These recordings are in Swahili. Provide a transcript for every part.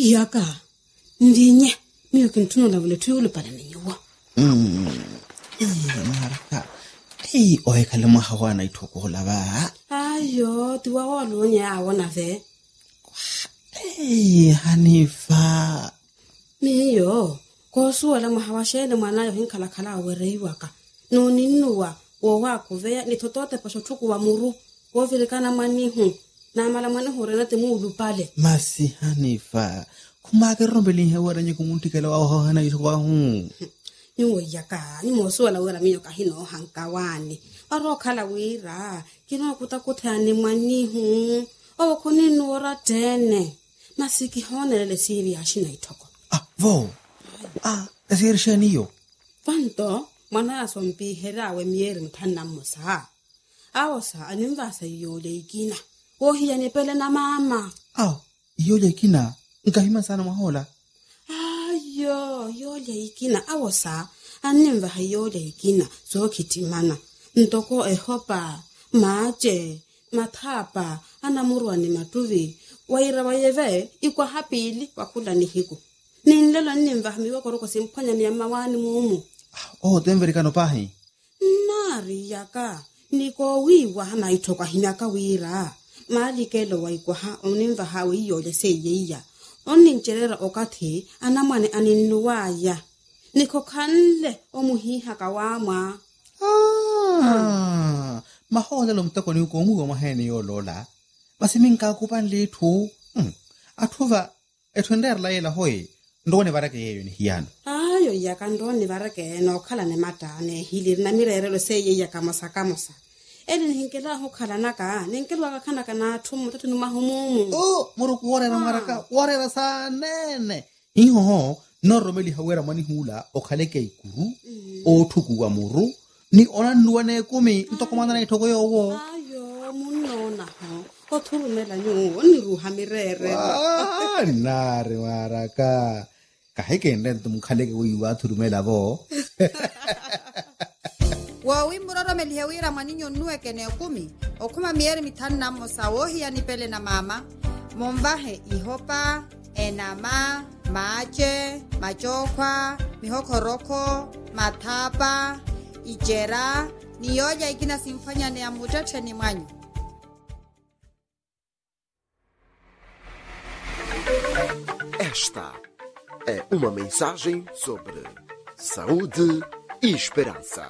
Yaka. Ndinye. Miyo kintunola vile tuyulu para ninyuwa. Maraka. Oe kale mwahawana itokola ba. Ayo, tuwa waluonye awona ve. Hanifa. Miyo. Kosu wala mwahawashele mwanayo hinkalakala wereiwaka. Noninuwa. Wowa kuvea ni totote pasho chuku wa muru. Wofilikana manihu. Na mala manihu renate muulu pale. Masi Hanifa. Kumake rombeli hewara nye kumuntikela wa ohana itokola huu. Nyuwa yaka. Nyuwa suwala wera miyo kahino hankawani. Waro kala wira. Kino kutakutani manihu. Owa kuninu ora tene. Masiki hone lele siri ashina itoko. Vo. Kasiri shaniyo. Fanto. Mwana asompi herawe mieri mtana musa. Awosa animvasa yole ikina. Wohiya nipele na mama. Yole ikina. Nkahima sana mahola. Ayo, yole ikina. Awosa animvaha yole ikina. Zokitimana. Ntoko ehopa. Maje. Matapa. Anamurwa ni matuvi. Waira wayeve. Ikwa hapili. Wakula ni hiku. Ninlelo nimvaha miwako roko simpanya ni amawani mumu. Temverikano pahi. Nari yaka. Niko wiwa hana itoka hinaka wira. Mali kelo waikwaha onimva hawe yole seyeya. Onincherera okati anamwane aninuwaya. Niko kanle omuhiha kawama. Mahola lo mtako ni uko wa maheni yo lola. Basi minka kupan letu. Atuva etwender la yela hoi. Ndone barake yeyo ni hiyano. Ayo yaka ndone barake no kala ne matane hili na mirerelo seyeya kamosa. Edi hinkela ho kala naka. Ninkelwa kakana kana tumu tatu numahumumu. Muruku warera maraka. Warera sa nene. Iho no romeli hawera mani hula. Okaleke ikuru. O tuku wa muru. Ni onanduane kumi. Ntokomanda na itoko yowo. Ayo munona ho. Oturumela nyu. Niruha mirere. Nare maraka. Kaheke ndento mkaleke wiwa turumela bo. Wawi muroro melihewira maninyo nuwe kene kumi. Okuma mieri mitani na mosa wohi ya nipele na mama. Mombahe ihopa, enama, mache, machokwa, mihokoroko, matapa, ijera. Niyoja ikina simfanya ni amutete ni mwanyu. Esta é uma mensagem sobre saúde e esperança.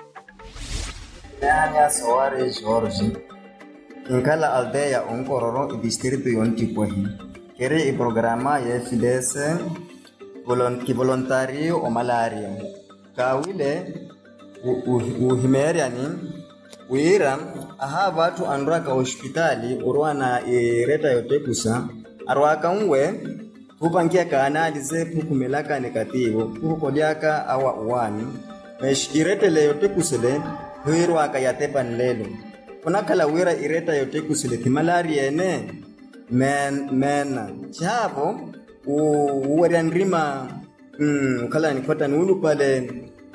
Nanya Soares Jorge, Inkala aldeia Onkororo e distrito Yontipohi, quere o programa FDS que voluntário o malaria. Kawile o himeriani uira aha watu andraka hospitali urwana ireta yote kusa arwaka unwe kupangia kaanalize kukumelaka negativo kukoliaka awa uwani mesh irete le yote kusele huirwaka yatepa nlelo kunakala wira ireta yote kusele timalaria ene mena chavo uwariandrima kala nikota nulu pale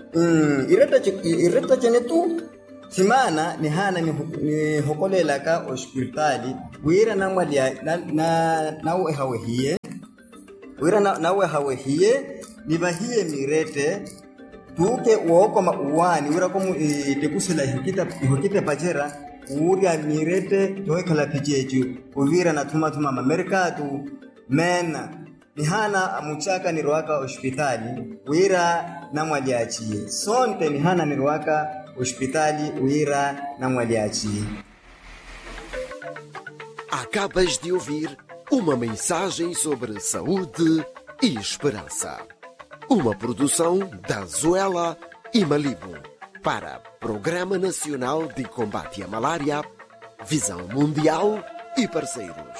ireta chene tu simana ni hana ni hokolela ka hospitali wira na mwalia na hawe hiye wira na hawe hiye ni bahie mirete tuke uokoma uwani wira komu tekusela hikita pajera uria mirete toekala pijeju uvira na tuma mamerkatu mena ni hana amuchaka ni roaka hospitali wira na mwaliachie sonte ni hana ni roaka hospitali wira na mwaliachie. Acabas de ouvir uma mensagem sobre saúde e esperança. Uma produção da Zoela e Malibu para Programa Nacional de Combate à Malária, Visão Mundial e parceiros.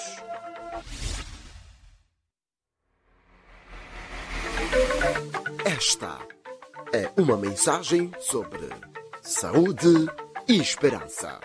Esta é uma mensagem sobre saúde e esperança.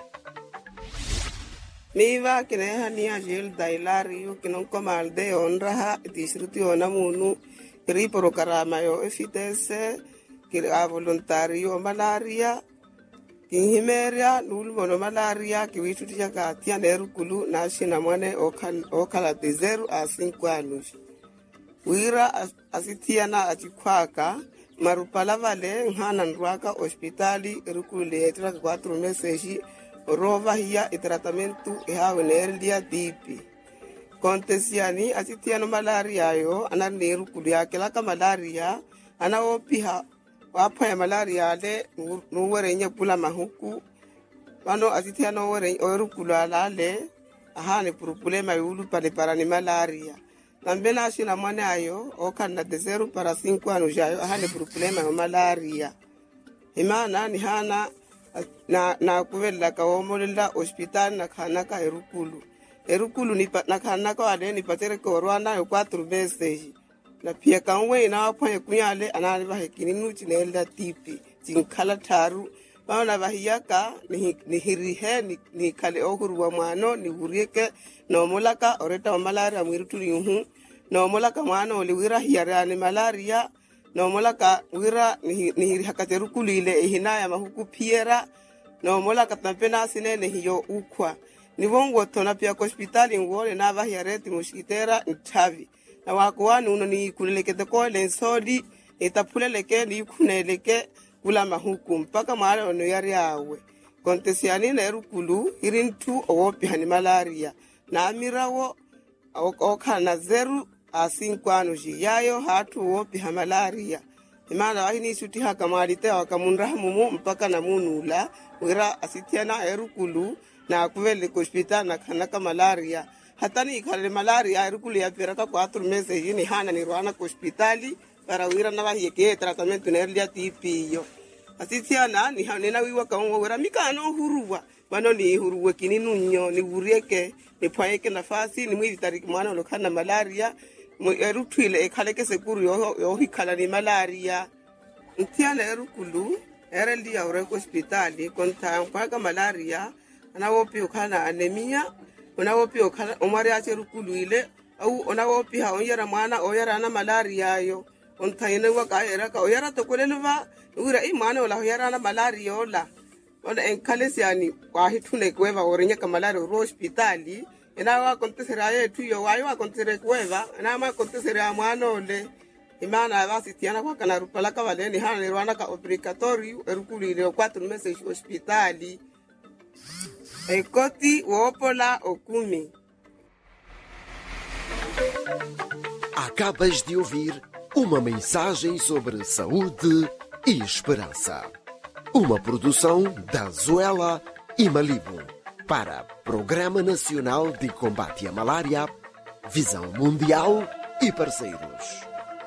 Miva que nem a minha gel da Hilario que não come aldeia honra distrito na munu ri por carama yo FDS que a voluntário malaria que himeria nul mono malaria que vitu tia ka tia neru kulu na shina mane o kala de 0 a 5 anos wira asitiana achikwaka marupala vale nhana nruaka hospitali rukule etra 4 meses rova hiya tratamento hawenerlia dipi kontesiani asitiano malaria yo anani rukule akela ka malaria ana opiha wapha malaria le nuwerenya pula mahuku wano asitiano were rukule alale ahane problema yulu pale para ni malaria nambena ashina mwane ayo okana de 0 para 5 anos jayo ahane problema ya malaria imana ni hana na kuvela ka omolela hospital na kana ka erukulu ni na kana ka ade ni patere ko rwana yo 4 meses na pia kanwe na apanye kunyale anali bahekini nuchi nelda tipi tinkala taru baona bahiyaka ni hirihe ni kale ohuru wa mwano ni hurieke no molaka oreta wa malaria mwiruturi yuhu no molaka mwano oli wira hiyara ni malaria no molaka wira ni hirihakate rukulile ihinaya mahuku piera no molaka tampena sinene hiyo ukwa ni vongo tona pia hospitali ngole na bahiyareti mushikitera ntavi na wakuwani uno ni kulelekete ko lensodi itapuleleke ni kuneleke kula mahuku mpaka mahali ono yari yawe kontesiani na erukulu irintu owopi hani malaria na amirawo okana 0 a 5 anos yayo hatu owopi ha malaria imana wahini isuti haka malite wakamunraha mumu mpaka na munula wira asitiana erukulu na kuvele hospital na kanaka malaria hatani ikale malaria erukulu ya piraka 4 meses yini hana ni rwana hospitali para wira na bahiyeke tratamento nerlia tipiyo asitiana ni hanena wiwa kaongo wira mikano huruwa mano ni huruwe kini nunyo ni wurieke ni pwaeke nafasi ni mwili tariki mwana olokana malaria erutwile ekaleke sekuru yo hikala ni malaria ntiana erukulu ereldi ya ure hospitali konta mpaka malaria anawopi okana anemia onawopi okana omari ache rukulu ile au onawopi ha onyera mwana oyera na malaria yo ontayene waka era ka oyera tokolelwa ura imane ola oyera na malaria ola ona enkalesiani kwa hitune kweva orenya ka malaria ro hospitali ena wa kontesera yetu yo wayo wa kontesera kweva ena ma kontesera mwana ole imana vasitiana kwa kana rupala ka valeni hana ni rwana ka obrigatorio erukulu ile 4 meses hospitali ekoti wopola okumi. Acabas de ouvir uma mensagem sobre saúde e esperança. Uma produção da Zuela e Malibu para Programa Nacional de Combate à Malária, Visão Mundial e parceiros.